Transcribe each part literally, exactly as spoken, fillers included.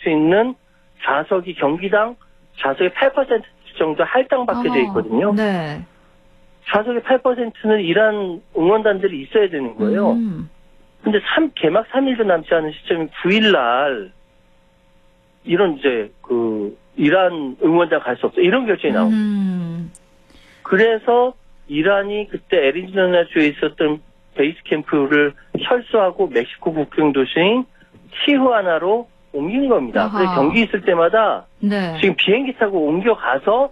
수 있는 좌석이 경기당 좌석의 팔 퍼센트 정도 할당받게 돼 있거든요. 네. 좌석의 팔 퍼센트는 이란 응원단들이 있어야 되는 거예요. 음. 근데 삼, 개막 삼 일도 남지 않은 시점인 구 일 날 이런 이제 그 이란 응원단 갈 수 없어 이런 결정이 나옵니다. 음. 그래서 이란이 그때 애리조나주에 있었던 베이스 캠프를 철수하고 멕시코 국경 도시인 티후아나로 옮긴 겁니다. 아하. 그래서 경기 있을 때마다 네. 지금 비행기 타고 옮겨가서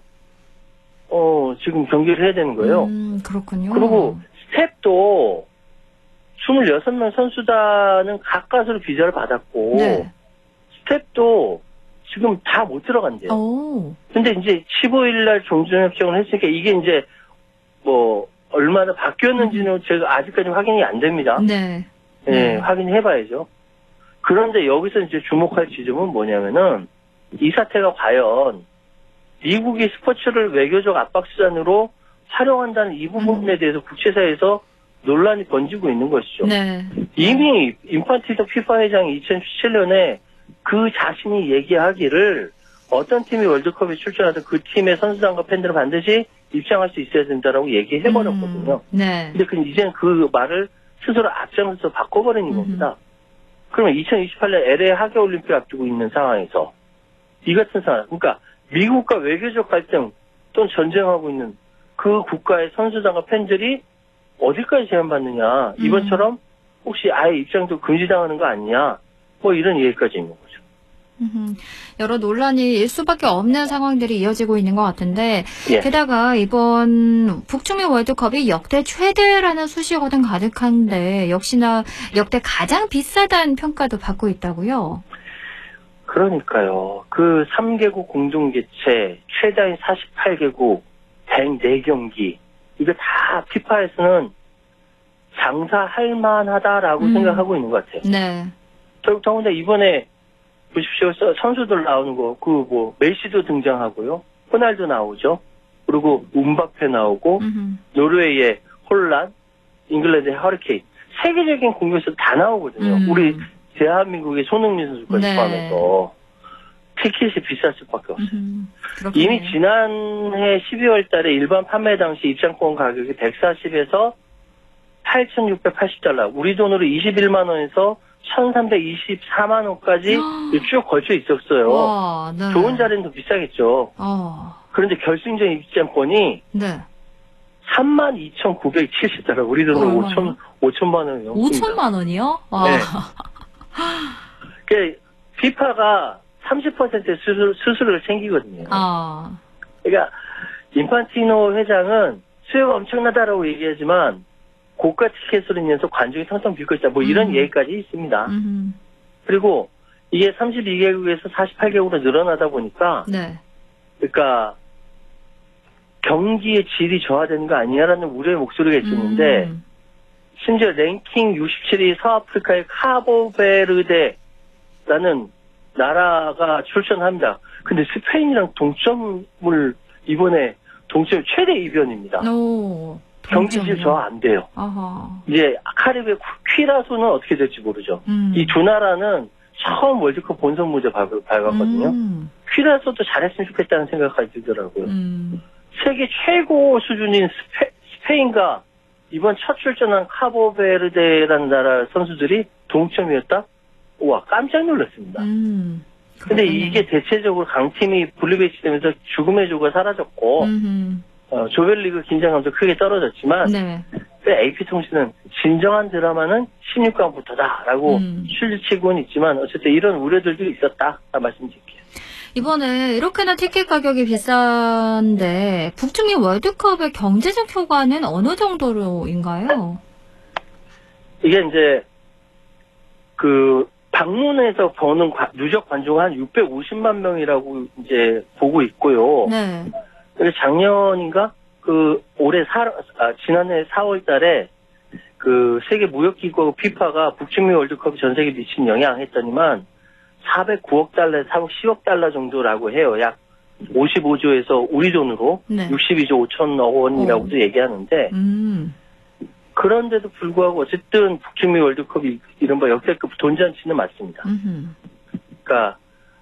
어 지금 경기를 해야 되는 거예요. 음, 그렇군요. 그리고 스텝도 스물여섯 명 선수단은 가까스로 비자를 받았고 네. 스텝도 지금 다 못 들어간대요. 오. 근데 이제 십오 일 날 종전협정을 했으니까 이게 이제 뭐 얼마나 바뀌었는지는 제가 아직까지 확인이 안 됩니다. 네. 예, 네. 확인해봐야죠. 그런데 여기서 이제 주목할 지점은 뭐냐면은 이 사태가 과연 미국이 스포츠를 외교적 압박 수단으로 활용한다는 이 부분에 대해서 국제사회에서 논란이 번지고 있는 것이죠. 네. 이미 인판티노 피파 회장이 이천십칠 년에 그 자신이 얘기하기를 어떤 팀이 월드컵에 출전하든 그 팀의 선수단과 팬들은 반드시 입장할 수 있어야 된다라고 얘기해버렸거든요. 음, 네. 근데 그 이제는 그 말을 스스로 앞장서서 바꿔버리는 음. 겁니다. 그러면 이천이십팔 년 엘에이 하계올림픽 앞두고 있는 상황에서 이 같은 상황, 그러니까 미국과 외교적 갈등 또는 전쟁하고 있는 그 국가의 선수단과 팬들이 어디까지 제한받느냐. 음. 이번처럼 혹시 아예 입장도 금지당하는 거 아니냐. 뭐 이런 얘기까지 있는 거죠. 음흠. 여러 논란이 일 수밖에 없는 상황들이 이어지고 있는 것 같은데 예. 게다가 이번 북중미 월드컵이 역대 최대라는 수식어등 가득한데 역시나 역대 가장 비싸다는 평가도 받고 있다고요? 그러니까요. 그 삼 개국 공동개최 최다인 사십팔 개국 백사 경기 이거 다 피파에서는 장사할 만하다라고 음. 생각하고 있는 것 같아요. 네. 결국 더군다나 이번에 보십시오. 선수들 나오는 거, 그 뭐 메시도 등장하고요. 호날두 나오죠. 그리고 움바페 나오고 음흠. 노르웨이의 홀란, 잉글랜드의 허리케인. 세계적인 공격수 다 나오거든요. 음. 우리 대한민국의 손흥민 선수까지 네. 포함해서 티켓이 비쌀 수밖에 없어요. 음흠. 이미 지난해 십이월 달에 일반 판매 당시 입장권 가격이 백사십에서 팔천육백팔십 달러, 우리 돈으로 이십일만 원에서 천삼백이십사만 원까지 쭉 걸쳐 있었어요. 와, 네. 좋은 자리는 더 비싸겠죠. 어. 그런데 결승전 입장권이 네. 삼만 이천구백칠십 달러, 우리 돈으로 얼마나? 오천, 오천만 원이요. 오천만 원이요? 와. 네. 그 피파가 삼십 퍼센트 수수료, 수수료를 챙기거든요. 아. 그러니까 인판티노 회장은 수요가 엄청나다라고 얘기하지만 고가 티켓으로 인해서 관중이 텅텅 빌 것이다. 뭐 이런 음. 얘기까지 있습니다. 음흠. 그리고 이게 삼십이 개국에서 사십팔 개국으로 늘어나다 보니까 네. 그러니까 경기의 질이 저하되는 거 아니냐라는 우려의 목소리가 있었는데 음. 심지어 랭킹 육십칠 위 서아프리카의 카보베르데라는 나라가 출전합니다. 근데 스페인이랑 동점을 이번에 동점 최대 이변입니다. 오. 경기질 저하 안 돼요. 아하. 이제 카리브의 퀴라소는 어떻게 될지 모르죠. 음. 이 두 나라는 처음 월드컵 본선 무대 밟았거든요. 음. 퀴라소도 잘했으면 좋겠다는 생각까지 들더라고요. 음. 세계 최고 수준인 스페, 스페인과 이번 첫 출전한 카보베르데라는 나라 선수들이 동점이었다? 우와, 깜짝 놀랐습니다. 음. 근데 그렇군요. 이게 대체적으로 강팀이 분리배치되면서 죽음의 조가 사라졌고 음흠. 어, 조별리그 긴장감도 크게 떨어졌지만 네. 에이피통신은 진정한 드라마는 십육 강부터다라고 음. 출치고는 있지만 어쨌든 이런 우려들도 있었다 말씀드릴게요. 이번에 이렇게나 티켓 가격이 비싼데 북중미 월드컵의 경제적 효과는 어느 정도로인가요? 이게 이제 그 방문해서 버는 관, 누적 관중 한 육백오십만 명이라고 이제 보고 있고요. 네. 작년인가 그 올해 사, 아, 지난해 사월 달에 그 세계 무역기구 피파가 북중미 월드컵이 전 세계에 미친 영향 했더니만 사백구억 달러에서 사백십억 달러 정도라고 해요. 약 오십오조에서 우리 돈으로 네. 육십이조 오천억 원이라고도 오. 얘기하는데 음. 그런데도 불구하고 어쨌든 북중미 월드컵이 이른바 역대급 돈잔치는 맞습니다. 음흠. 그러니까